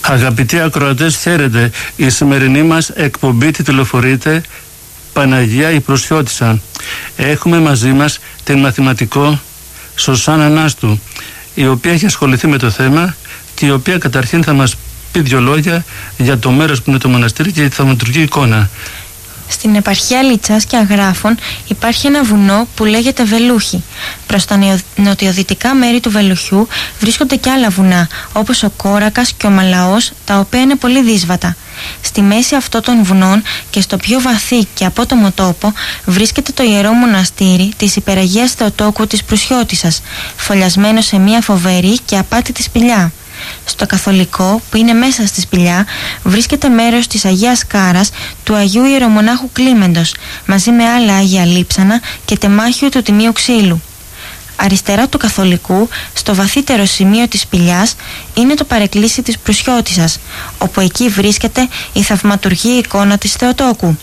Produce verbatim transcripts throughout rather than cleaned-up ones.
Αγαπητοί ακροατές, χαίρετε. Η σημερινή μας εκπομπή τιτλοφορείται Παναγία η Προσιώτισσα. Έχουμε μαζί μας την μαθηματικό Σωσάνα Νάστου, η οποία έχει ασχοληθεί με το θέμα και η οποία καταρχήν θα μας πει δύο λόγια για το μέρος που είναι το μοναστήρι και τη θαυματουργική εικόνα. Στην επαρχία Λιτσάς και Αγράφων υπάρχει ένα βουνό που λέγεται Βελούχη. Προς τα νοτιοδυτικά μέρη του Βελουχιού βρίσκονται και άλλα βουνά, όπως ο Κόρακας και ο Μαλαός, τα οποία είναι πολύ δύσβατα. Στη μέση αυτών των βουνών και στο πιο βαθύ και απότομο τόπο βρίσκεται το ιερό μοναστήρι της Υπεραγίας Θεοτόκου της Προυσιώτισσας, φωλιασμένο σε μια φοβερή και απάτητη σπηλιά. Στο καθολικό, που είναι μέσα στη σπηλιά, βρίσκεται μέρος της Αγίας Κάρας του Αγίου Ιερομονάχου Κλίμεντος, μαζί με άλλα Άγια Λείψανα και τεμάχιο του Τιμίου Ξύλου. Αριστερά του καθολικού, στο βαθύτερο σημείο της σπηλιάς, είναι το παρεκκλήσι της Προυσιώτισσας, όπου εκεί βρίσκεται η θαυματουργή εικόνα της Θεοτόκου.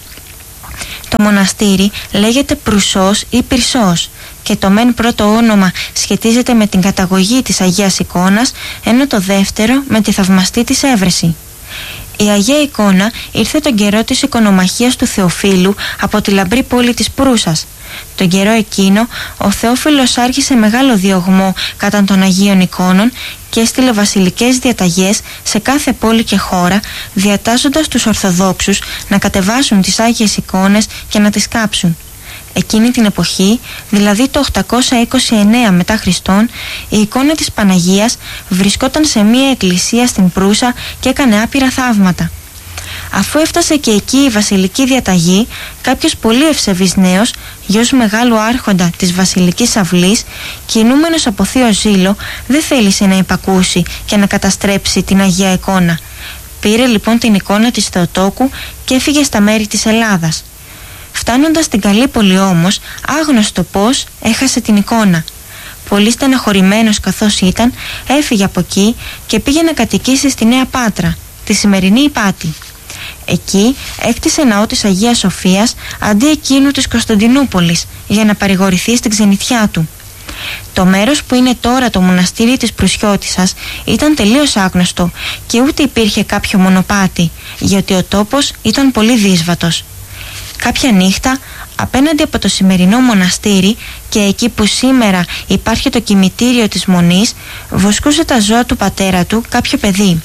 Το μοναστήρι λέγεται Προυσός ή Πυρσός και το μεν πρώτο όνομα σχετίζεται με την καταγωγή της Αγίας Εικόνας, ενώ το δεύτερο με τη θαυμαστή της έβρεση. Η Αγία Εικόνα ήρθε τον καιρό της οικονομαχίας του Θεοφύλου από τη λαμπρή πόλη της Προύσας. Τον καιρό εκείνο ο Θεόφυλος άρχισε μεγάλο διωγμό κατά των Αγίων Εικόνων και έστειλε βασιλικές διαταγές σε κάθε πόλη και χώρα, διατάσσοντας τους Ορθοδόξους να κατεβάσουν τις Άγιες Εικόνες και να τις κάψουν. Εκείνη την εποχή, δηλαδή το οκτακόσια είκοσι εννέα μετά Χριστόν, η εικόνα της Παναγίας βρισκόταν σε μία εκκλησία στην Προύσα και έκανε άπειρα θαύματα. Αφού έφτασε και εκεί η βασιλική διαταγή, κάποιος πολύ ευσεβής νέος, γιος μεγάλου άρχοντα της βασιλικής αυλής, κινούμενος από θείο ζήλο, δεν θέλησε να υπακούσει και να καταστρέψει την Αγία Εικόνα. Πήρε λοιπόν την εικόνα της Θεοτόκου και έφυγε στα μέρη της Ελλάδας. Φτάνοντας στην Καλύπολη όμως, άγνωστο πώς, έχασε την εικόνα. Πολύ στεναχωρημένος καθώς ήταν, έφυγε από εκεί και πήγε να κατοικήσει στη Νέα Πάτρα, τη σημερινή Ηπάτη. Εκεί έκτισε ναό της Αγίας Σοφίας αντί εκείνου της Κωνσταντινούπολης, για να παρηγορηθεί στην ξενιτιά του. Το μέρος που είναι τώρα το μοναστήρι της Προυσιώτισσας ήταν τελείως άγνωστο και ούτε υπήρχε κάποιο μονοπάτι, γιατί ο τόπος ήταν πολύ δύσβατος. Κάποια νύχτα, απέναντι από το σημερινό μοναστήρι και εκεί που σήμερα υπάρχει το κημητήριο της Μονής, βοσκούσε τα ζώα του πατέρα του κάποιο παιδί.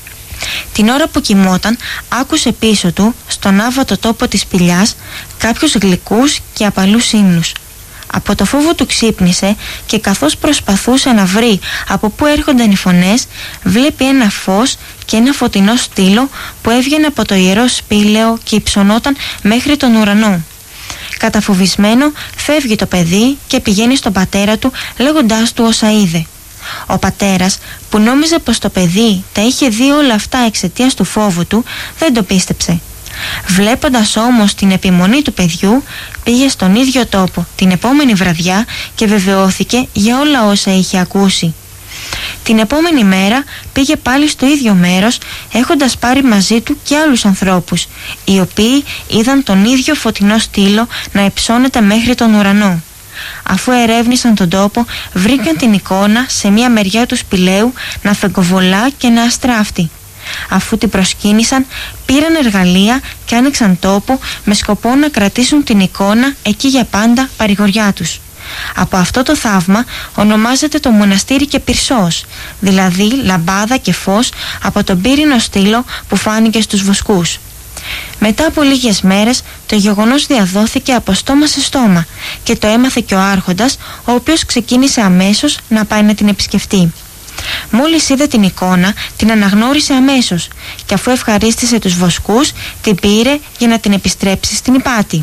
Την ώρα που κοιμόταν, άκουσε πίσω του, στον άβατο τόπο της σπηλιάς, κάποιους γλυκούς και απαλούς ύμνους. Από το φόβο του ξύπνησε και καθώς προσπαθούσε να βρει από πού έρχονταν οι φωνές, βλέπει ένα φως και ένα φωτεινό στήλο που έβγαινε από το ιερό σπήλαιο και υψωνόταν μέχρι τον ουρανό. Καταφοβισμένο, φεύγει το παιδί και πηγαίνει στον πατέρα του λέγοντάς του όσα είδε. Ο πατέρας, που νόμιζε πως το παιδί τα είχε δει όλα αυτά εξαιτίας του φόβου του, δεν το πίστεψε. Βλέποντας όμως την επιμονή του παιδιού, πήγε στον ίδιο τόπο την επόμενη βραδιά και βεβαιώθηκε για όλα όσα είχε ακούσει. Την επόμενη μέρα πήγε πάλι στο ίδιο μέρος, έχοντας πάρει μαζί του και άλλους ανθρώπους, οι οποίοι είδαν τον ίδιο φωτεινό στήλο να υψώνεται μέχρι τον ουρανό. Αφού ερεύνησαν τον τόπο, βρήκαν την εικόνα σε μια μεριά του σπηλαίου να φεγκοβολά και να αστράφτει. Αφού την προσκύνησαν, πήραν εργαλεία και άνοιξαν τόπο με σκοπό να κρατήσουν την εικόνα εκεί για πάντα παρηγοριά τους. Από αυτό το θαύμα ονομάζεται το μοναστήρι και Πυρσός, δηλαδή λαμπάδα και φως από τον πύρινο στήλο που φάνηκε στους βοσκούς. Μετά από λίγες μέρες το γεγονός διαδόθηκε από στόμα σε στόμα και το έμαθε και ο άρχοντας, ο οποίος ξεκίνησε αμέσως να πάει να την επισκεφτεί. Μόλις είδε την εικόνα, την αναγνώρισε αμέσως και αφού ευχαρίστησε τους βοσκούς, την πήρε για να την επιστρέψει στην Ηπάτη.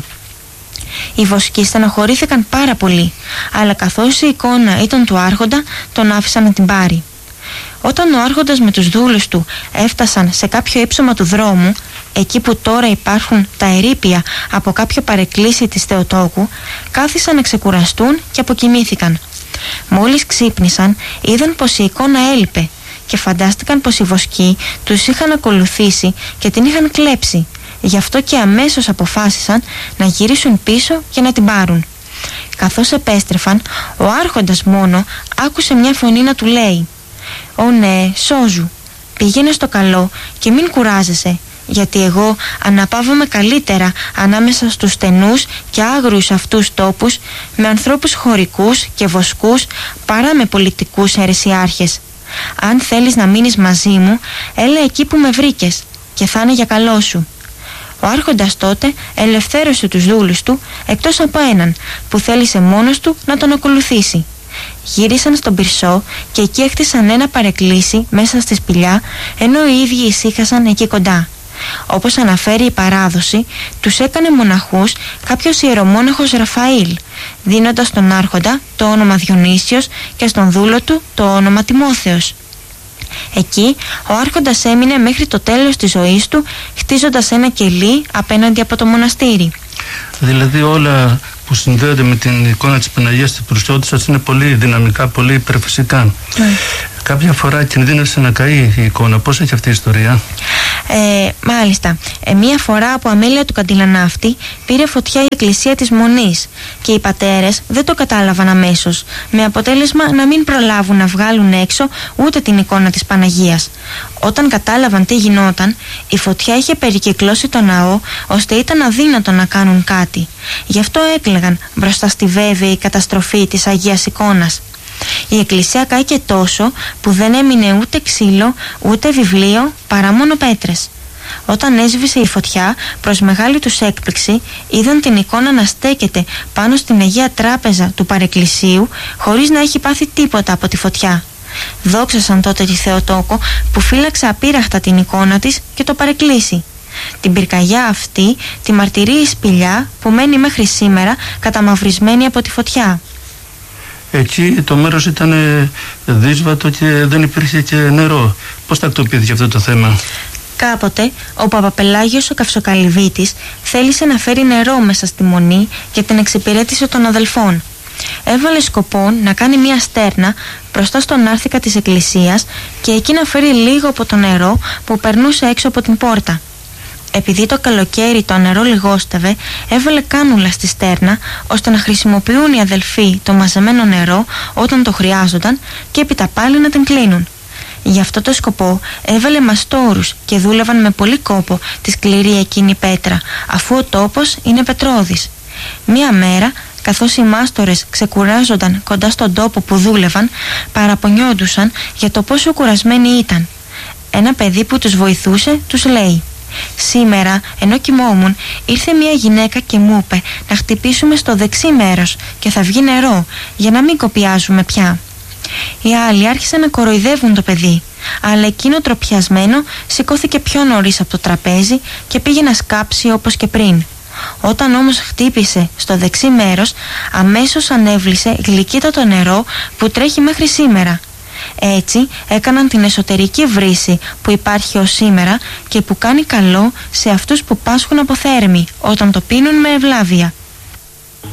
Οι βοσκοί στενοχωρήθηκαν πάρα πολύ, αλλά καθώς η εικόνα ήταν του άρχοντα, τον άφησαν να την πάρει. Όταν ο άρχοντας με τους δούλους του έφτασαν σε κάποιο ύψωμα του δρόμου, εκεί που τώρα υπάρχουν τα ερείπια από κάποιο παρεκκλήσι της Θεοτόκου, κάθισαν να ξεκουραστούν και αποκοιμήθηκαν. Μόλις ξύπνησαν, είδαν πως η εικόνα έλειπε και φαντάστηκαν πως οι βοσκοί τους είχαν ακολουθήσει και την είχαν κλέψει. Γι' αυτό και αμέσως αποφάσισαν να γυρίσουν πίσω και να την πάρουν. Καθώς επέστρεφαν, ο άρχοντας μόνο άκουσε μια φωνή να του λέει «Ω ναι, σώζου». πήγαινε στο καλό και μην κουράζεσαι, γιατί εγώ αναπαύομαι καλύτερα ανάμεσα στους στενούς και άγριους αυτούς τόπους με ανθρώπους χωρικούς και βοσκούς παρά με πολιτικούς αιρεσιάρχες. Αν θέλεις να μείνεις μαζί μου, έλα εκεί που με βρήκες και θα είναι για καλό σου». Ο άρχοντας τότε ελευθέρωσε τους δούλους του, εκτός από έναν που θέλησε μόνος του να τον ακολουθήσει. Γύρισαν στον πυρσό και εκεί έκτισαν ένα παρεκκλήσι μέσα στη σπηλιά, ενώ οι ίδιοι ησύχασαν εκεί κοντά. Όπως αναφέρει η παράδοση, τους έκανε μοναχούς κάποιος ιερομόναχος Ραφαήλ, δίνοντας στον άρχοντα το όνομα Διονύσιος και στον δούλο του το όνομα Τιμόθεος. Εκεί ο άρχοντας έμεινε μέχρι το τέλος της ζωής του, χτίζοντας ένα κελί απέναντι από το μοναστήρι. Δηλαδή όλα που συνδέονται με την εικόνα της Παναγίας της Προσιώτισσας είναι πολύ δυναμικά, πολύ υπερφυσικά. Mm. Κάποια φορά κινδύνευσε να καεί η εικόνα. Πώς έχει αυτή η ιστορία? Ε, μάλιστα. Ε, μία φορά από αμέλεια του Καντιλανάφτη πήρε φωτιά η εκκλησία της Μονής και οι πατέρες δεν το κατάλαβαν αμέσως, με αποτέλεσμα να μην προλάβουν να βγάλουν έξω ούτε την εικόνα της Παναγίας. Όταν κατάλαβαν τι γινόταν, η φωτιά είχε περικυκλώσει το ναό ώστε ήταν αδύνατο να κάνουν κάτι. Γι' αυτό έκλαιγαν μπροστά στη βέβαιη καταστροφή της Αγίας Εικόνας. Η εκκλησία κάηκε τόσο που δεν έμεινε ούτε ξύλο ούτε βιβλίο παρά μόνο πέτρες. Όταν έσβησε η φωτιά, προς μεγάλη τους έκπληξη είδαν την εικόνα να στέκεται πάνω στην Αγία Τράπεζα του παρεκκλησίου χωρίς να έχει πάθει τίποτα από τη φωτιά. Δόξασαν τότε τη Θεοτόκο που φύλαξε απείραχτα την εικόνα της και το παρεκκλήσι. Την πυρκαγιά αυτή τη μαρτυρεί η σπηλιά που μένει μέχρι σήμερα καταμαυρισμένη από τη φωτιά. Εκεί το μέρος ήταν δύσβατο και δεν υπήρχε και νερό. Πώς τακτοποιήθηκε αυτό το θέμα? Κάποτε ο Παπαπελάγιος ο Καυσοκαλυβίτης θέλησε να φέρει νερό μέσα στη Μονή και την εξυπηρέτησε των αδελφών. Έβαλε σκοπό να κάνει μια στέρνα μπροστά στον άρθικα της εκκλησίας και εκεί να φέρει λίγο από το νερό που περνούσε έξω από την πόρτα. Επειδή το καλοκαίρι το νερό λιγόστευε, έβαλε κάνουλα στη στέρνα ώστε να χρησιμοποιούν οι αδελφοί το μαζεμένο νερό όταν το χρειάζονταν και έπειτα πάλι να την κλείνουν. Γι' αυτό το σκοπό έβαλε μαστόρους και δούλευαν με πολύ κόπο τη σκληρή εκείνη πέτρα, αφού ο τόπος είναι πετρώδης. Μία μέρα, καθώς οι μάστορες ξεκουράζονταν κοντά στον τόπο που δούλευαν, παραπονιόντουσαν για το πόσο κουρασμένοι ήταν. Ένα παιδί που τους βοηθούσε τους λέει: «Σήμερα, ενώ κοιμόμουν, ήρθε μια γυναίκα και μου είπε να χτυπήσουμε στο δεξί μέρος και θα βγει νερό, για να μην κοπιάζουμε πια». Οι άλλοι άρχισαν να κοροϊδεύουν το παιδί, αλλά εκείνο τροπιασμένο σηκώθηκε πιο νωρίς από το τραπέζι και πήγε να σκάψει όπως και πριν. Όταν όμως χτύπησε στο δεξί μέρος, αμέσως ανέβλησε γλυκύτατο νερό που τρέχει μέχρι σήμερα. Έτσι έκαναν την εσωτερική βρύση που υπάρχει ως σήμερα και που κάνει καλό σε αυτούς που πάσχουν από θέρμη όταν το πίνουν με ευλάβεια.